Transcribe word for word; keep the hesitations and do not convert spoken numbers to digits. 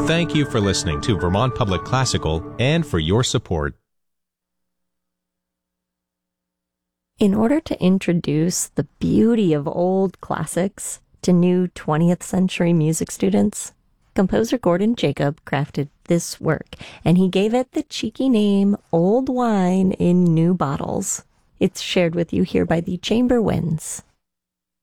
Thank you for listening to Vermont Public Classical and for your support. In order to introduce the beauty of old classics to new twentieth century music students, composer Gordon Jacob crafted this work, and he gave it the cheeky name Old Wine in New Bottles. It's shared with you here by the Chamber Winds.